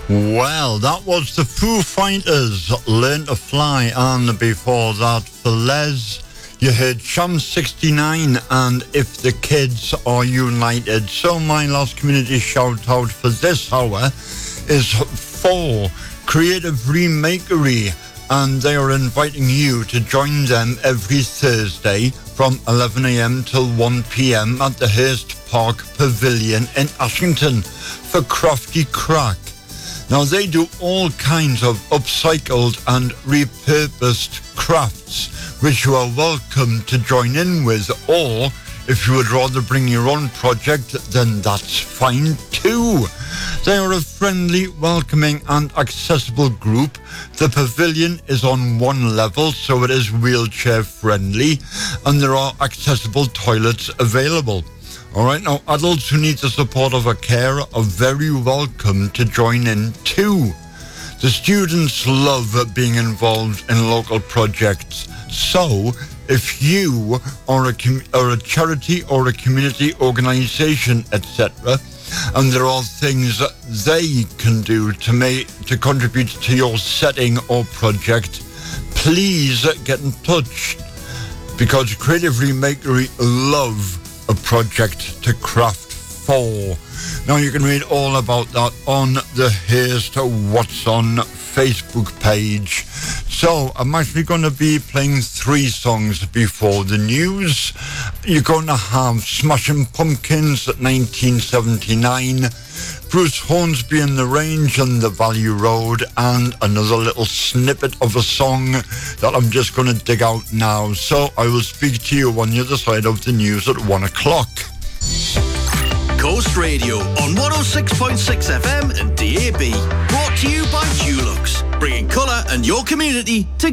Well, that was the Foo Fighters, Learn to Fly, and before that, for Les, you heard Cham 69 and If the Kids Are United. So my last community shout out for this hour is for Creative Remakery, and they are inviting you to join them every Thursday from 11am till 1pm at the Hurst Park Pavilion in Ashington for Crafty Crack. Now, they do all kinds of upcycled and repurposed crafts, which you are welcome to join in with, or if you would rather bring your own project, then that's fine too. They are a friendly, welcoming and accessible group. The pavilion is on one level, so it is wheelchair friendly, and there are accessible toilets available. All right, now adults who need the support of a carer are very welcome to join in too. The students love being involved in local projects. So, if you are a charity or a community organisation, etc., and there are things that they can do to contribute to your setting or project, please get in touch, because Creative Remakery love a project to craft for. Now, you can read all about that on the Here's to What's On Facebook page. So, I'm actually going to be playing 3 songs before the news. You're going to have Smashing Pumpkins at 1979, Bruce Hornsby and the Range and the Valley Road, and another little snippet of a song that I'm just going to dig out now. So I will speak to you on the other side of the news at 1 o'clock. Coast Radio on 106.6 FM and DAB. Brought to you by Dulux, bringing colour and your community together.